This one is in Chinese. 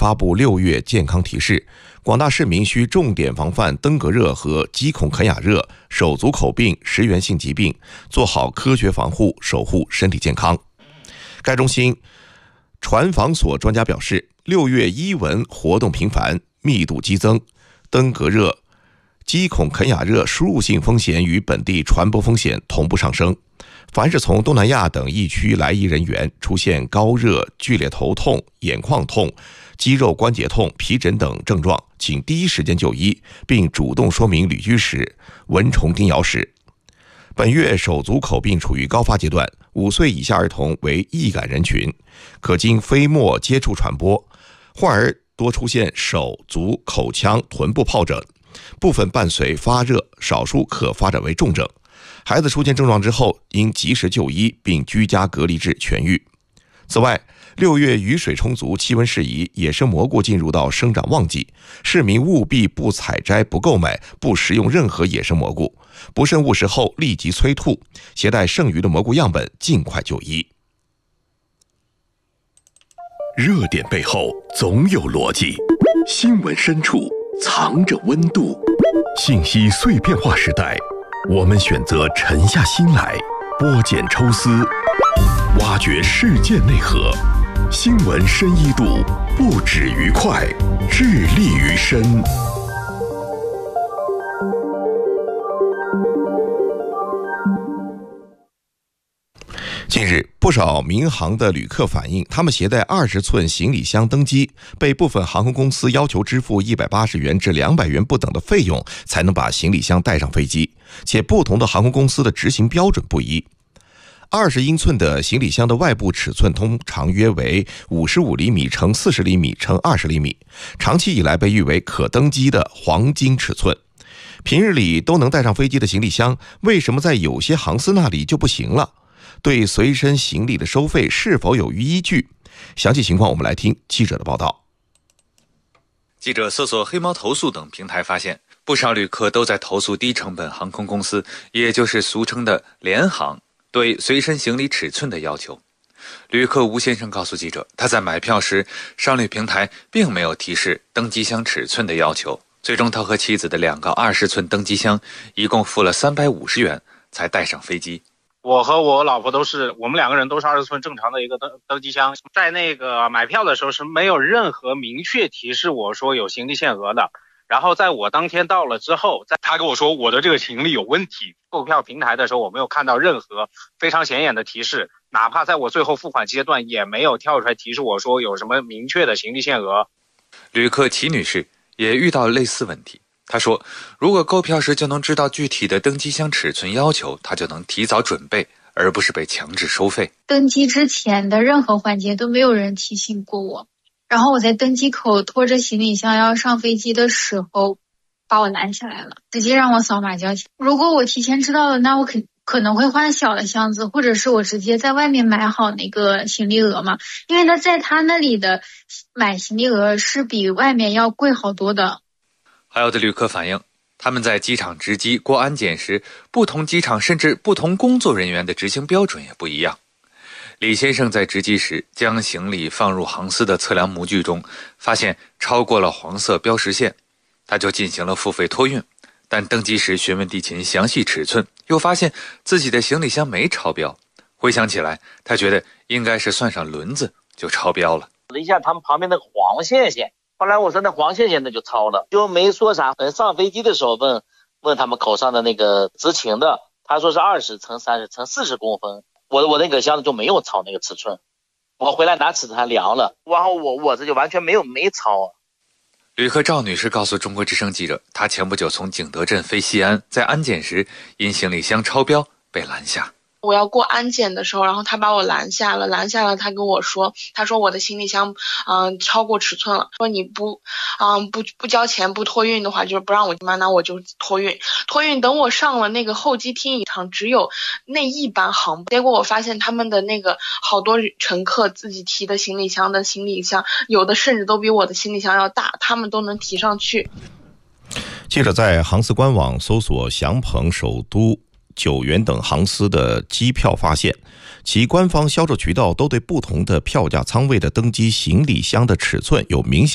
发布6月健康提示，广大市民需重点防范登革热和肌孔肯亚热、手足口病、食源性疾病，做好科学防护，守护身体健康。该中心传防所专家表示，6月伊蚊活动频繁，密度激增，登革热、肌孔肯亚热输入性风险与本地传播风险同步上升。凡是从东南亚等疫区来伊人员出现高热、剧烈头痛、眼眶痛、肌肉关节痛、皮疹等症状，请第一时间就医，并主动说明旅居史、蚊虫叮咬史。本月手足口病处于高发阶段，5岁以下儿童为易感人群，可经飞沫接触传播，患儿多出现手足口腔臀部疱疹，部分伴随发热，少数可发展为重症。孩子出现症状之后，应及时就医并居家隔离至痊愈。此外，6月雨水充足，气温适宜，野生蘑菇进入到生长旺季，市民务必不采摘、不购买、不食用任何野生蘑菇，不慎误食后立即催吐，携带剩余的蘑菇样本尽快就医。 热点背后总有逻辑，新闻深处藏着温度。信息碎片化时代，我们选择沉下心来，剥茧抽丝，挖掘事件内核。新闻深一度，不止于快，致力于深。 近日，不少民航的旅客反映，他们携带20寸行李箱登机，被部分航空公司要求支付180元至200元不等的费用，才能把行李箱带上飞机，且不同的航空公司的执行标准不一。20英寸的行李箱的外部尺寸通常约为55厘米乘40厘米乘20厘米，长期以来被誉为可登机的黄金尺寸。平日里都能带上飞机的行李箱，为什么在有些航司那里就不行了？对随身行李的收费是否有依据？详细情况我们来听记者的报道。 记者搜索黑猫投诉等平台发现，不少旅客都在投诉低成本航空公司，也就是俗称的联航对随身行李尺寸的要求。旅客吴先生告诉记者，他在买票时，商旅平台并没有提示登机箱尺寸的要求，最终他和妻子的2个20寸登机箱一共付了350元才带上飞机。 我和我老婆我们2个人都是20寸正常的一个登机箱，在那个买票的时候是没有任何明确提示我说有行李限额的。然后在我当天到了之后，他跟我说我的这个行李有问题。购票平台的时候我没有看到任何非常显眼的提示，哪怕在我最后付款阶段也没有跳出来提示我说有什么明确的行李限额。 旅客齐女士也遇到类似问题，她说如果购票时就能知道具体的登机箱尺寸要求，她就能提早准备，而不是被强制收费。 登机之前的任何环节都没有人提醒过我，然后我在登机口拖着行李箱要上飞机的时候把我拦下来了，直接让我扫码交钱。如果我提前知道了，那我可能会换小的箱子，或者是我直接在外面买好那个行李额嘛，因为呢在他那里的买行李额是比外面要贵好多的。 还有的旅客反映，他们在机场值机过安检时，不同机场甚至不同工作人员的执行标准也不一样。李先生在值机时将行李放入航司的测量模具中，发现超过了黄色标识线，他就进行了付费托运，但登机时询问地勤详细尺寸，又发现自己的行李箱没超标。回想起来，他觉得应该是算上轮子就超标了。 一下他们旁边那个黄线，后来我说那黄线那就超了，就没说啥。上飞机的时候问他们口上的那个执勤的，他说是20乘30乘40公分，我那个箱子就没有超那个尺寸。我回来拿尺子还量了，然后我这就完全没超。 旅客赵女士告诉中国之声记者，她前不久从景德镇飞西安，在安检时因行李箱超标被拦下。 我要过安检的时候，然后他把我拦下了，他跟我说，他说我的行李箱超过尺寸了，说你不交钱不托运的话，就是不让我进嘛，那我就托运。等我上了那个候机厅，一场只有那一班航班，结果我发现他们的那个好多乘客自己提的行李箱，有的甚至都比我的行李箱要大，他们都能提上去。 记者在航司官网搜索祥鹏、首都、九元等航司的机票，发现其官方销售渠道都对不同的票价舱位的登机行李箱的尺寸有明显